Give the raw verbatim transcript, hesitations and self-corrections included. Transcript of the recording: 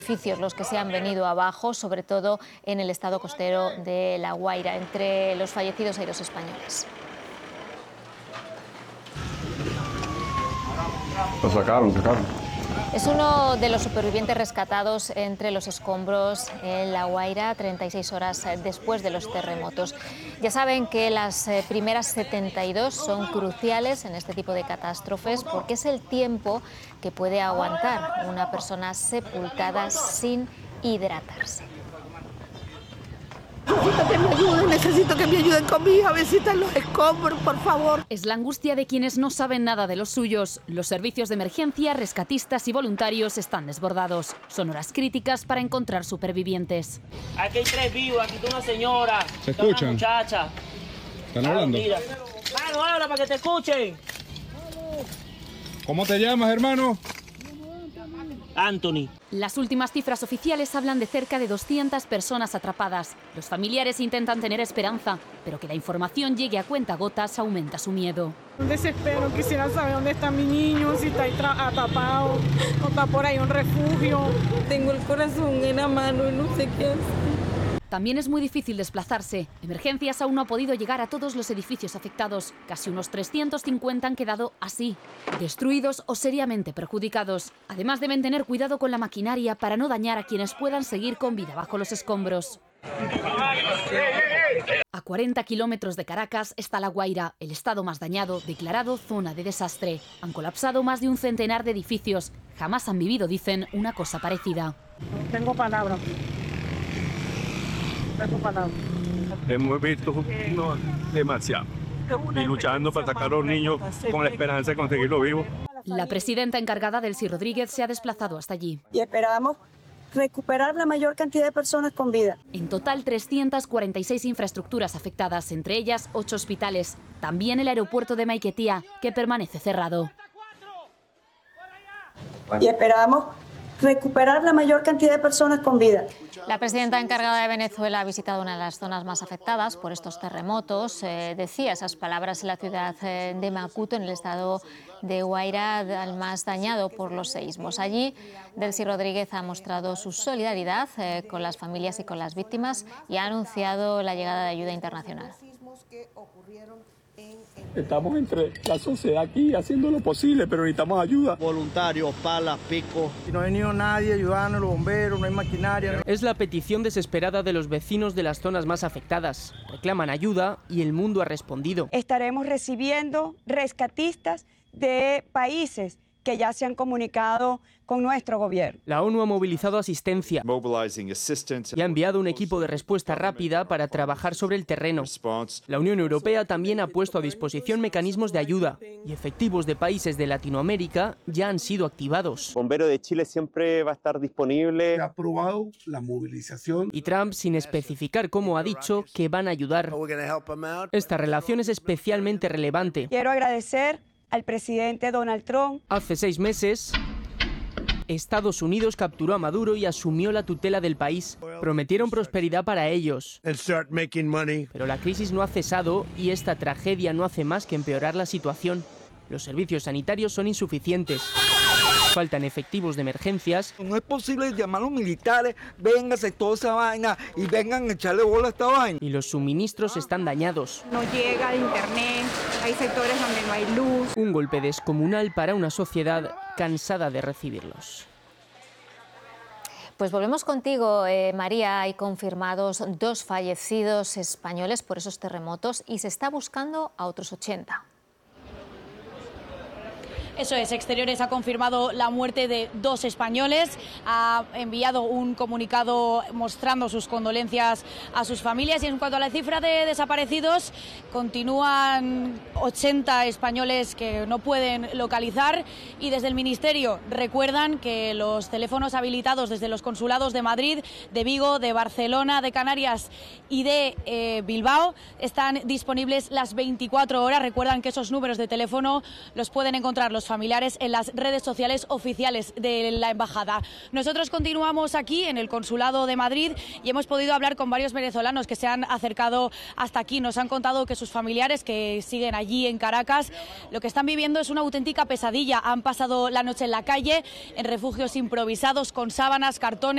Edificios los que se han venido abajo, sobre todo en el estado costero de La Guaira. Entre los fallecidos hay dos españoles. Lo sacaron, sacaron. Es uno de los supervivientes rescatados entre los escombros en La Guaira, treinta y seis horas después de los terremotos. Ya saben que las primeras setenta y dos son cruciales en este tipo de catástrofes porque es el tiempo que puede aguantar una persona sepultada sin hidratarse. Necesito que me ayuden, necesito que me ayuden con mi hija, visiten los escombros, por favor. Es la angustia de quienes no saben nada de los suyos. Los servicios de emergencia, rescatistas y voluntarios están desbordados. Son horas críticas para encontrar supervivientes. Aquí hay tres vivos, aquí está una señora, ¿Se está una escuchan? muchacha. ¿Están hablando? Mano, habla para que te escuchen. ¿Cómo te llamas, hermano? Anthony. Las últimas cifras oficiales hablan de cerca de doscientas personas atrapadas. Los familiares intentan tener esperanza, pero que la información llegue a cuentagotas aumenta su miedo. Un desespero, quisiera saber dónde está mi niño, si está ahí atrapado, o está por ahí un refugio. Tengo el corazón en la mano y no sé qué hacer. También es muy difícil desplazarse. Emergencias aún no ha podido llegar a todos los edificios afectados. Casi unos trescientos cincuenta han quedado así, destruidos o seriamente perjudicados. Además deben tener cuidado con la maquinaria para no dañar a quienes puedan seguir con vida bajo los escombros. A cuarenta kilómetros de Caracas está La Guaira, el estado más dañado, declarado zona de desastre. Han colapsado más de un centenar de edificios. Jamás han vivido, dicen, una cosa parecida. No tengo palabras. Hemos visto no, demasiado y luchando para sacar a los niños con la esperanza de conseguirlo vivo. La presidenta encargada, Delcy Rodríguez, se ha desplazado hasta allí. Y esperamos recuperar la mayor cantidad de personas con vida. En total, trescientas cuarenta y seis infraestructuras afectadas, entre ellas ocho hospitales. También el aeropuerto de Maiquetía, que permanece cerrado. Y esperamos recuperar la mayor cantidad de personas con vida. La presidenta encargada de Venezuela ha visitado una de las zonas más afectadas por estos terremotos. Eh, decía esas palabras en la ciudad eh, de Macuto, en el estado de Guaira, al más dañado por los seísmos. Allí, Delcy Rodríguez ha mostrado su solidaridad eh, con las familias y con las víctimas y ha anunciado la llegada de ayuda internacional. Estamos entre la sociedad aquí haciendo lo posible, pero necesitamos ayuda. Voluntarios, palas, picos. No ha venido nadie ayudando, los bomberos, no hay maquinaria. ¿no? Es la petición desesperada de los vecinos de las zonas más afectadas. Reclaman ayuda y el mundo ha respondido. Estaremos recibiendo rescatistas de países que ya se han comunicado con nuestro gobierno. La ONU ha movilizado asistencia y ha enviado un equipo de respuesta rápida para trabajar sobre el terreno. La Unión Europea también ha puesto a disposición mecanismos de ayuda y efectivos de países de Latinoamérica ya han sido activados. Bombero de Chile siempre va a estar disponible. Ha aprobado la movilización. Y Trump, sin especificar cómo, ha dicho que van a ayudar. Esta relación es especialmente relevante. Quiero agradecer al presidente Donald Trump. Hace seis meses, Estados Unidos capturó a Maduro y asumió la tutela del país. Prometieron prosperidad para ellos. Pero la crisis no ha cesado y esta tragedia no hace más que empeorar la situación. Los servicios sanitarios son insuficientes. Faltan efectivos de emergencias. No es posible llamar a los militares, véngase toda esa vaina y vengan a echarle bola a esta vaina. Y los suministros están dañados. No llega internet, hay sectores donde no hay luz. Un golpe descomunal para una sociedad cansada de recibirlos. Pues volvemos contigo, eh, María. Hay confirmados dos fallecidos españoles por esos terremotos y se está buscando a otros ochenta. Eso es, Exteriores ha confirmado la muerte de dos españoles, ha enviado un comunicado mostrando sus condolencias a sus familias y en cuanto a la cifra de desaparecidos, continúan ochenta españoles que no pueden localizar y desde el Ministerio recuerdan que los teléfonos habilitados desde los consulados de Madrid, de Vigo, de Barcelona, de Canarias y de eh, Bilbao están disponibles las veinticuatro horas. Recuerdan que esos números de teléfono los pueden encontrar los familiares en las redes sociales oficiales de la embajada. Nosotros continuamos aquí en el Consulado de Madrid y hemos podido hablar con varios venezolanos que se han acercado hasta aquí. Nos han contado que sus familiares que siguen allí en Caracas lo que están viviendo es una auténtica pesadilla. Han pasado la noche en la calle, en refugios improvisados con sábanas, cartones.